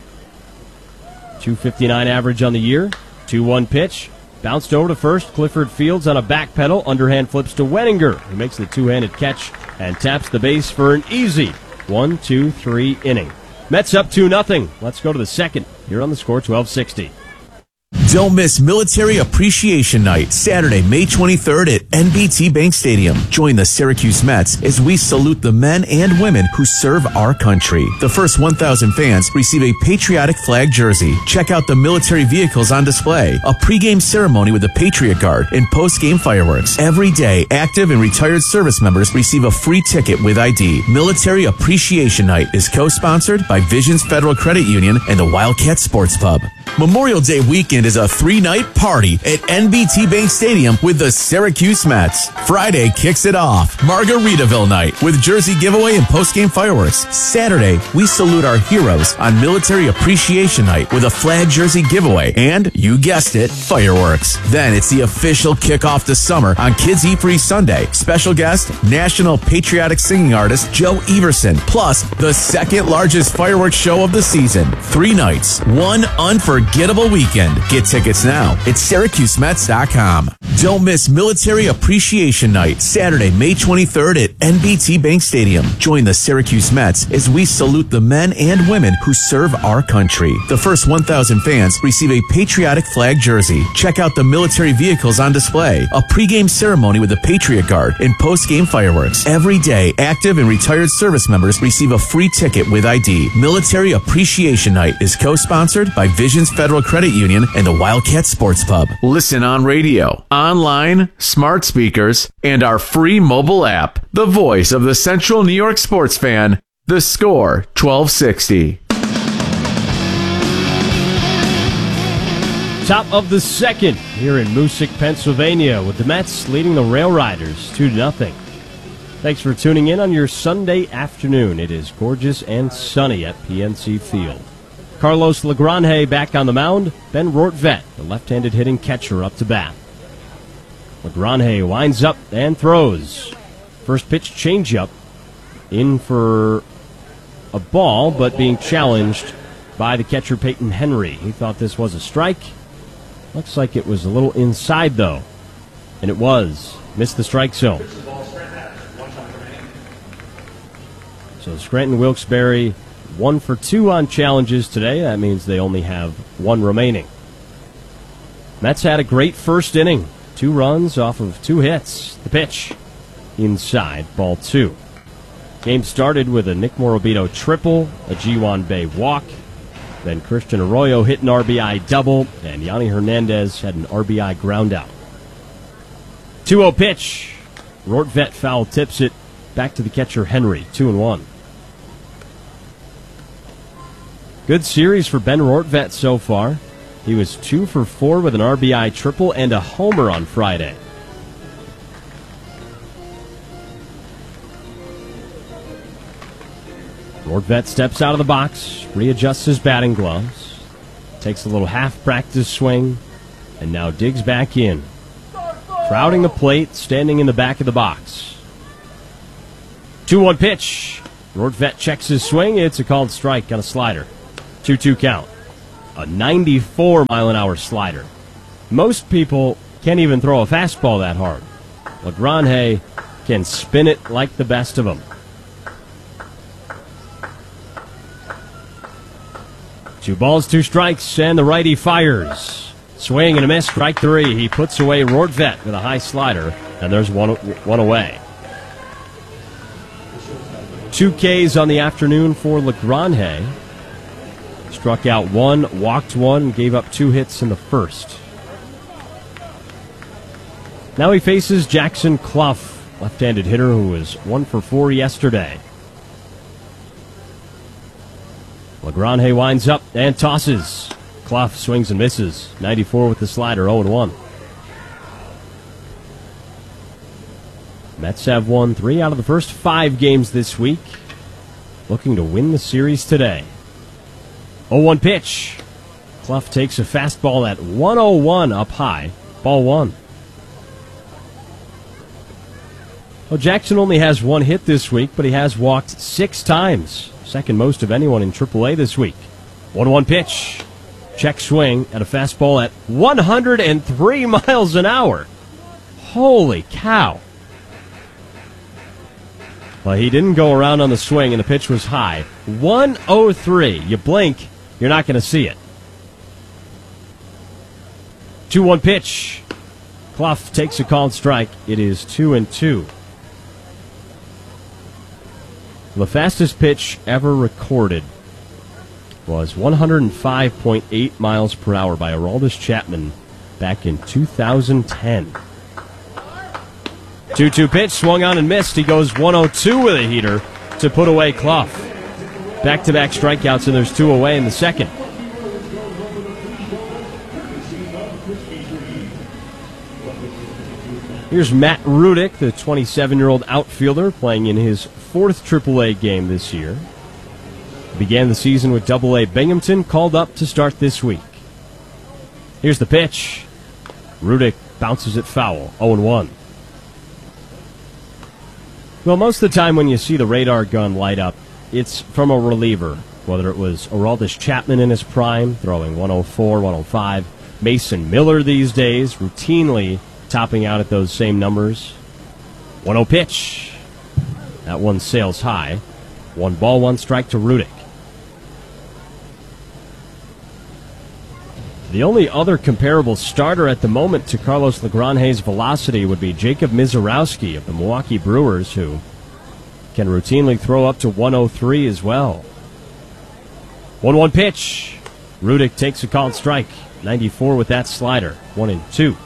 two fifty-nine average on the year. two one pitch. Bounced over to first. Clifford fields on a back pedal. Underhand flips to Wenninger, who makes the two-handed catch and taps the base for an easy one two three inning. Mets up two nothing. Let's go to the second here on the Score twelve sixty. Don't miss Military Appreciation Night, Saturday, May twenty-third at N B T Bank Stadium. Join the Syracuse Mets as we salute the men and women who serve our country. The first one thousand fans receive a patriotic flag jersey. Check out the military vehicles on display, a pregame ceremony with the Patriot Guard, and postgame fireworks. Every day, active and retired service members receive a free ticket with I D. Military Appreciation Night is co-sponsored by Visions Federal Credit Union and the Wildcat Sports Pub. Memorial Day weekend is a three-night party at N B T Bank Stadium with the Syracuse Mets. Friday kicks it off. Margaritaville night with jersey giveaway and postgame fireworks. Saturday, we salute our heroes on Military Appreciation Night with a flag jersey giveaway and, you guessed it, fireworks. Then it's the official kickoff to summer on Kids Eat Free Sunday. Special guest, national patriotic singing artist Joe Everson, plus the second largest fireworks show of the season. Three nights, one unforgettable weekend. Get tickets now at Syracuse Mets dot com. Don't miss Military Appreciation Night, Saturday, May twenty-third at N B T Bank Stadium. Join the Syracuse Mets as we salute the men and women who serve our country. The first one thousand fans receive a patriotic flag jersey. Check out the military vehicles on display, a pregame ceremony with the Patriot Guard, and postgame fireworks. Every day, active and retired service members receive a free ticket with I D. Military Appreciation Night is co-sponsored by Visions Federal Credit Union and the Wildcat Sports Pub. Listen on radio, online, smart speakers, and our free mobile app. The voice of the Central New York sports fan, The Score twelve sixty. Top of the second here in Moosic, Pennsylvania, with the Mets leading the Rail Riders two to nothing. Thanks for tuning in on your Sunday afternoon. It is gorgeous and sunny at P N C Field. Carlos Lagrange back on the mound. Ben Rortvedt, the left-handed hitting catcher, up to bat. Lagrange winds up and throws. First pitch changeup in for a ball, but being challenged by the catcher Peyton Henry. He thought this was a strike. Looks like it was a little inside, though. And it was. Missed the strike zone. So Scranton Wilkes-Barre one for two on challenges today. That means they only have one remaining. Mets had a great first inning. Two runs off of two hits. The pitch inside, ball two. Game started with a Nick Morabito triple, a G-Wan Bay walk. Then Christian Arroyo hit an R B I double, and Yanni Hernandez had an R B I ground out. two oh pitch. Rortvedt foul tips it back to the catcher Henry, two and one. Good series for Ben Rortvedt so far. He was two for four with an R B I triple and a homer on Friday. Rortvedt steps out of the box, readjusts his batting gloves, takes a little half-practice swing, and now digs back in. Crowding the plate, standing in the back of the box. two one pitch. Rortvedt checks his swing. It's a called strike on a slider. two two count. A ninety-four mile an hour slider. Most people can't even throw a fastball that hard. LaGrange can spin it like the best of them. Two balls, two strikes, and the righty fires. Swing and a miss, strike three. He puts away Rortvedt with a high slider, and there's one, one away. Two Ks on the afternoon for LaGrange. Struck out one, walked one, gave up two hits in the first. Now he faces Jackson Clough, left-handed hitter who was one for four yesterday. LaGrange winds up and tosses. Clough swings and misses. ninety-four with the slider, oh and one. Mets have won three out of the first five games this week, looking to win the series today. oh one pitch. Clough takes a fastball at one oh one up high. Ball one. Well, Jackson only has one hit this week, but he has walked six times. Second most of anyone in triple A this week. one one pitch. Check swing at a fastball at one hundred three miles an hour. Holy cow. Well, he didn't go around on the swing, and the pitch was high. one oh three. You blink, you're not going to see it. two one pitch. Clough takes a called strike. It is two and two. The fastest pitch ever recorded was one hundred five point eight miles per hour by Aroldis Chapman back in two thousand ten. two two pitch, swung on and missed. He goes one oh two with a heater to put away Clough. Back-to-back strikeouts, and there's two away in the second. Here's Matt Rudick, the twenty-seven-year-old outfielder, playing in his fourth triple A game this year. Began the season with double A Binghamton, called up to start this week. Here's the pitch. Rudick bounces it foul, oh and one. Well, most of the time when you see the radar gun light up, it's from a reliever, whether it was Aroldis Chapman in his prime, throwing one oh four, one oh five, Mason Miller these days, routinely topping out at those same numbers. one oh pitch. That one sails high. One ball, one strike to Rudick. The only other comparable starter at the moment to Carlos LaGrange's velocity would be Jacob Mizorowski of the Milwaukee Brewers, who can routinely throw up to one oh three as well. one one pitch. Rudick takes a called strike. ninety-four with that slider. one and two.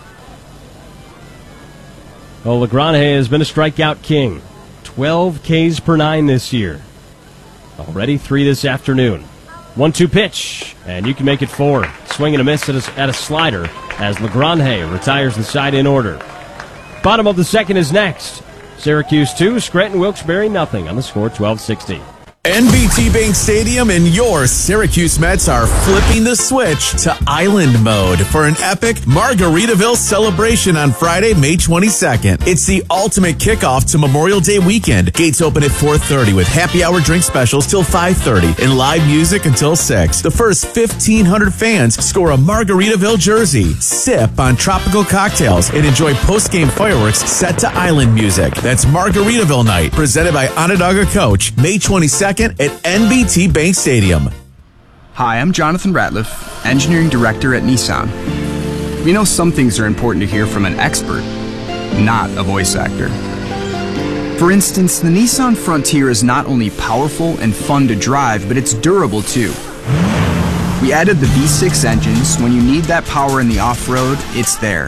Well, LaGrange has been a strikeout king. twelve Ks per nine this year. Already three this afternoon. one two pitch, and you can make it four. Swing and a miss at a, at a slider as LaGrange retires the side in order. Bottom of the second is next. Syracuse two, Scranton Wilkes-Barre nothing on the score twelve sixty. N B T Bank Stadium and your Syracuse Mets are flipping the switch to island mode for an epic Margaritaville celebration on Friday, May twenty-second. It's the ultimate kickoff to Memorial Day weekend. Gates open at four thirty with happy hour drink specials till five thirty and live music until six. The first fifteen hundred fans score a Margaritaville jersey, sip on tropical cocktails, and enjoy post-game fireworks set to island music. That's Margaritaville night, presented by Onondaga Coach, May twenty-second. At N B T Bank Stadium. Hi, I'm Jonathan Ratliff, Engineering Director at Nissan. We know some things are important to hear from an expert, not a voice actor. For instance, the Nissan Frontier is not only powerful and fun to drive, but it's durable too. We added the V six engines. When you need that power in the off-road, it's there.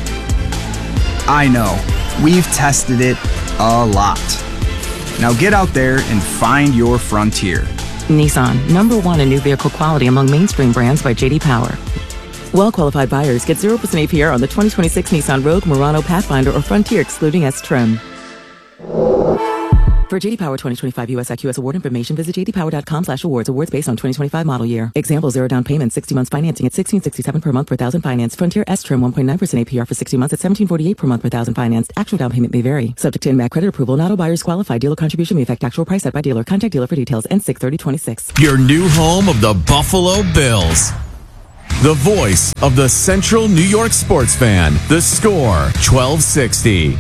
I know, we've tested it a lot. Now get out there and find your Frontier. Nissan, number one in new vehicle quality among mainstream brands by J D Power. Well-qualified buyers get zero percent A P R on the twenty twenty-six Nissan Rogue, Murano, Pathfinder, or Frontier excluding S-Trim. For J D Power twenty twenty-five U S I Q S award information, visit j d power dot com slash awards. Awards based on twenty twenty-five model year. Example, zero down payment, sixty months financing at sixteen sixty-seven per month per thousand financed. Frontier S-Trim one point nine percent A P R for sixty months at seventeen forty-eight per month per thousand financed. Actual down payment may vary. Subject to in-mac credit approval. Not all buyers qualify. Dealer contribution may affect actual price set by dealer. Contact dealer for details. N six thirty twenty-six. Your new home of the Buffalo Bills. The voice of the Central New York sports fan. The Score, twelve sixty.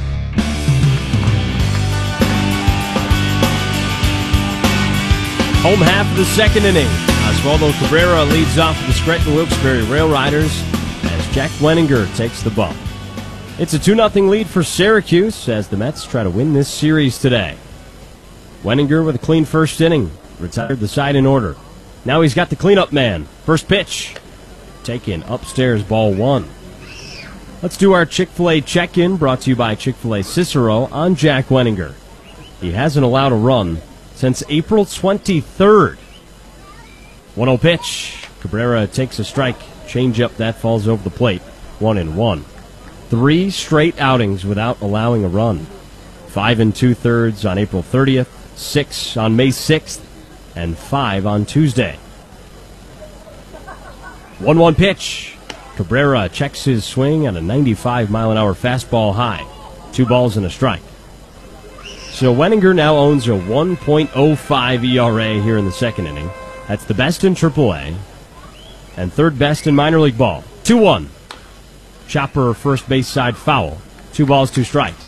Home half of the second inning. Osvaldo Cabrera leads off the Scranton Wilkes-Barre Rail Riders as Jack Wenninger takes the bump. It's a two nothing lead for Syracuse as the Mets try to win this series today. Wenninger with a clean first inning. Retired the side in order. Now he's got the cleanup man. First pitch. Taken upstairs, ball one. Let's do our Chick-fil-A check-in brought to you by Chick-fil-A Cicero on Jack Wenninger. He hasn't allowed a run since April twenty-third. one oh pitch. Cabrera takes a strike. Changeup that falls over the plate. One and one. Three straight outings without allowing a run. Five and two-thirds on April thirtieth, six on May sixth, and five on Tuesday. one one pitch. Cabrera checks his swing at a ninety-five mile an hour fastball high. Two balls and a strike. So Wenninger now owns a one point oh five E R A here in the second inning. That's the best in triple A and third best in minor league ball. two one. Chopper first base side foul. Two balls, two strikes.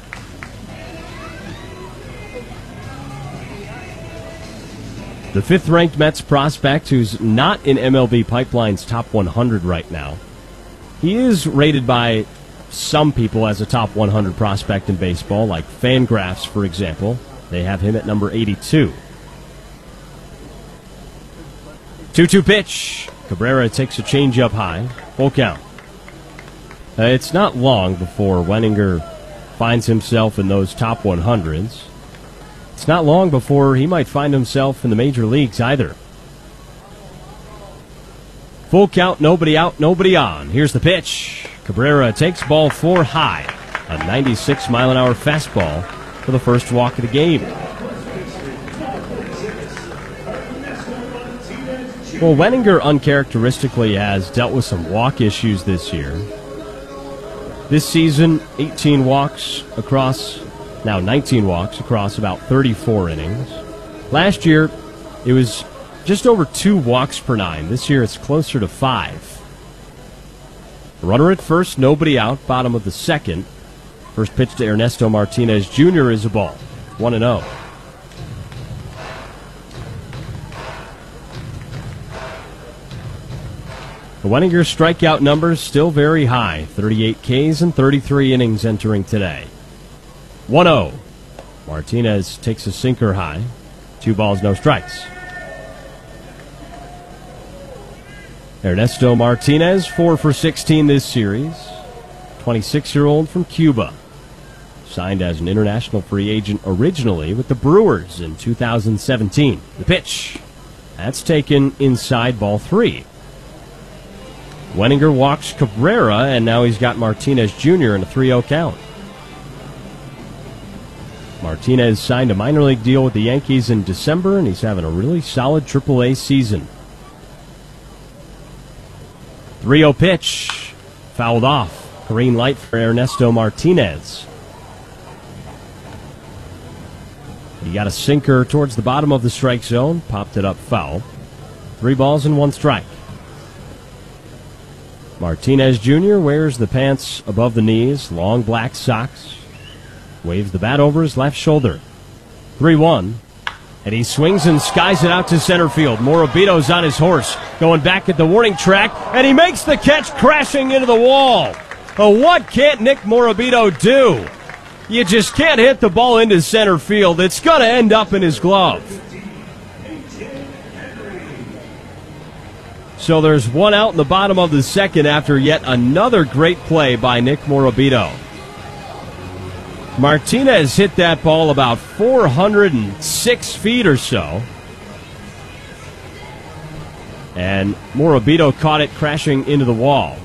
The fifth-ranked Mets prospect, who's not in M L B Pipeline's top one hundred right now. He is rated by some people as a top one hundred prospect in baseball, like Fangraphs, for example. They have him at number eighty-two. two two pitch. Cabrera takes a changeup high. Full count. Uh, it's not long before Wenninger finds himself in those top one hundreds. It's not long before he might find himself in the major leagues either. Full count, nobody out, nobody on. Here's the pitch. Cabrera takes ball four high. A ninety-six mile an hour fastball for the first walk of the game. Well, Wenninger uncharacteristically has dealt with some walk issues this year. This season, eighteen walks across, now nineteen walks across about thirty-four innings. Last year, it was just over two walks per nine. This year, it's closer to five. Runner at first, nobody out, bottom of the second. First pitch to Ernesto Martinez Junior is a ball. one and oh. The Wenninger strikeout numbers still very high. thirty-eight Ks and thirty-three innings entering today. one oh. Martinez takes a sinker high. Two balls, no strikes. Ernesto Martinez, four for sixteen this series. twenty-six-year-old from Cuba. Signed as an international free agent originally with the Brewers in two thousand seventeen. The pitch. That's taken inside, ball three. Wenninger walks Cabrera, and now he's got Martinez Junior in a three oh count. Martinez signed a minor league deal with the Yankees in December, and he's having a really solid triple A season. three oh pitch. Fouled off. Green light for Ernesto Martinez. He got a sinker towards the bottom of the strike zone. Popped it up foul. Three balls and one strike. Martinez Junior wears the pants above the knees, long black socks. Waves the bat over his left shoulder. three one. And he swings and skies it out to center field. Morabito's on his horse, going back at the warning track, and he makes the catch, crashing into the wall. Oh, what can't Nick Morabito do? You just can't hit the ball into center field. It's going to end up in his glove. So there's one out in the bottom of the second after yet another great play by Nick Morabito. Martinez hit that ball about four hundred six feet or so. And Morabito caught it crashing into the wall.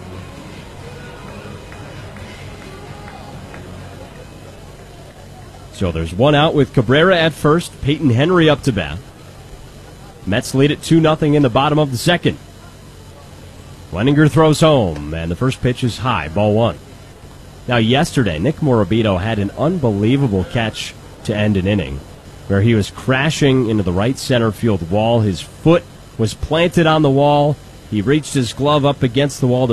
So there's one out with Cabrera at first, Peyton Henry up to bat. Mets lead it two nothing in the bottom of the second. Leninger throws home, and the first pitch is high, ball one. Now yesterday, Nick Morabito had an unbelievable catch to end an inning, where he was crashing into the right center field wall. His foot was planted on the wall. He reached his glove up against the wall to